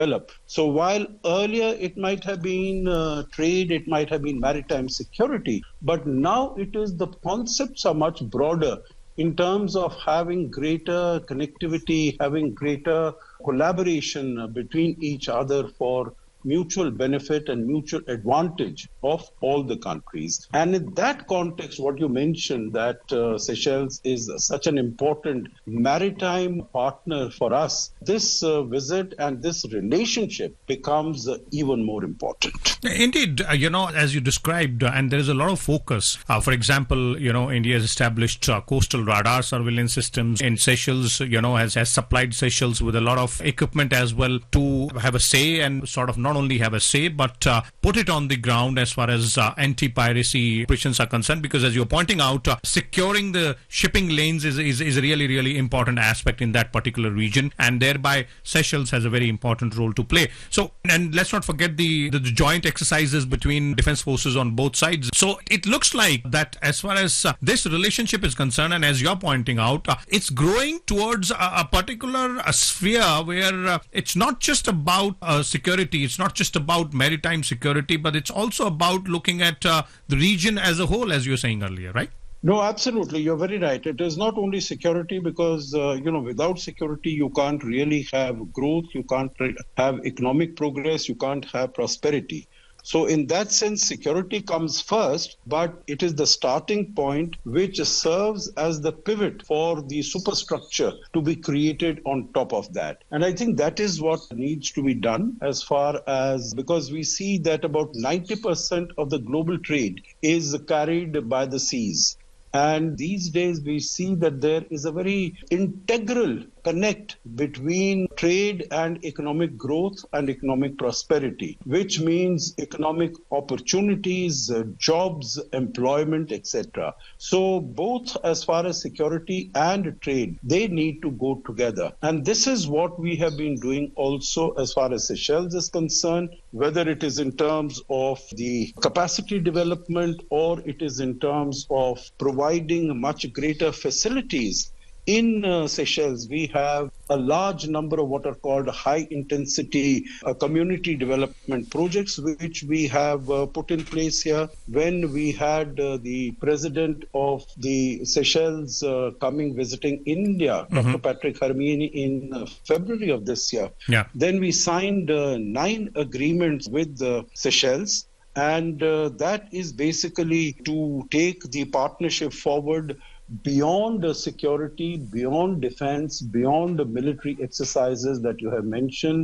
develop. So while earlier it might have been trade, it might have been maritime security, but now it is the concepts are much broader in terms of having greater connectivity, having greater collaboration between each other for mutual benefit and mutual advantage of all the countries. And in that context, what you mentioned, that Seychelles is such an important maritime partner for us, this visit and this relationship becomes even more important. Indeed, as you described, and there is a lot of focus. For example, India has established coastal radar surveillance systems in Seychelles, has supplied Seychelles with a lot of equipment as well to have a say and sort of not only have a say, but put it on the ground as far as anti-piracy operations are concerned, because as you're pointing out, securing the shipping lanes is a really, really important aspect in that particular region, and thereby Seychelles has a very important role to play. So, and let's not forget the joint exercises between defense forces on both sides. So it looks like that as far as this relationship is concerned, and as you're pointing out, it's growing towards a particular sphere where it's not just about security, it's not just about maritime security, but it's also about looking at the region as a whole, as you were saying earlier, right? No, absolutely. You're very right. It is not only security because, without security, you can't really have growth, you can't have economic progress, you can't have prosperity. So in that sense, security comes first, but it is the starting point which serves as the pivot for the superstructure to be created on top of that. And I think that is what needs to be done as far as, because we see that about 90% of the global trade is carried by the seas. And these days we see that there is a very integral connect between trade and economic growth and economic prosperity, which means economic opportunities, jobs, employment, etc. So both as far as security and trade, they need to go together. And this is what we have been doing also as far as Seychelles is concerned, whether it is in terms of the capacity development or it is in terms of providing much greater facilities. In Seychelles, we have a large number of what are called high-intensity community development projects, which we have put in place here. When we had the president of the Seychelles visiting India, Dr. Patrick Hermine, in February of this year, then we signed 9 agreements with Seychelles. And that is basically to take the partnership forward beyond security, beyond defense, beyond the military exercises that you have mentioned,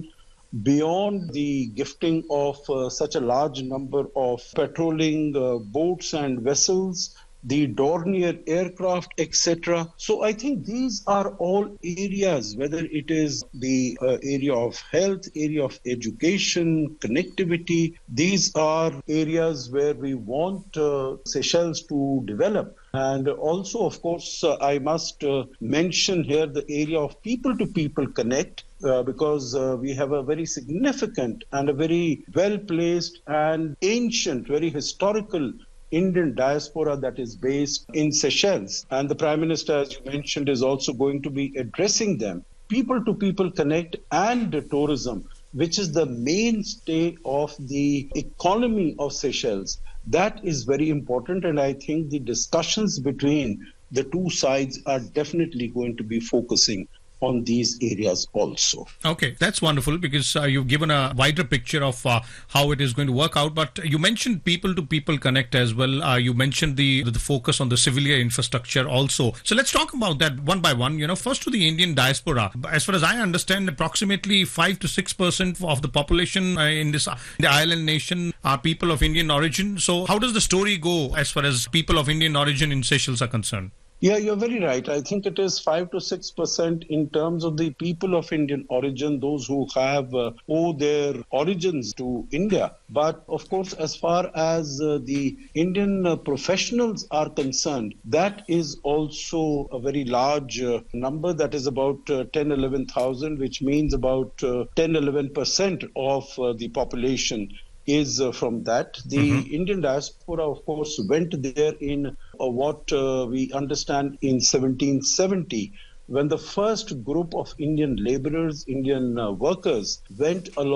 beyond the gifting of such a large number of patrolling boats and vessels, the Dornier aircraft, etc. So I think these are all areas, whether it is the area of health, area of education, connectivity, these are areas where we want Seychelles to develop. And also, of course, I must mention here the area of people-to-people connect, because we have a very significant and a very well-placed and ancient, very historical Indian diaspora that is based in Seychelles. And the Prime Minister, as you mentioned, is also going to be addressing them. People-to-people connect and tourism, which is the mainstay of the economy of Seychelles. That is very important, and I think the discussions between the two sides are definitely going to be focusing on these areas also. Okay, that's wonderful, because you've given a wider picture of how it is going to work out. But you mentioned people-to-people connect as well. You mentioned the focus on the civilian infrastructure also. So let's talk about that one by one. First to the Indian diaspora. As far as I understand, approximately 5 to 6% of the population in the island nation are people of Indian origin. So how does the story go as far as people of Indian origin in Seychelles are concerned? Yeah, you're very right. I think it is 5 to 6% in terms of the people of Indian origin, those who have owe their origins to India. But of course, as far as the Indian professionals are concerned, that is also a very large number. That is about 10,000-11,000, which means about 10-11% of the population is from that. The Indian diaspora, of course, went there in what we understand in 1770 when the first group of Indian laborers, Indian workers went along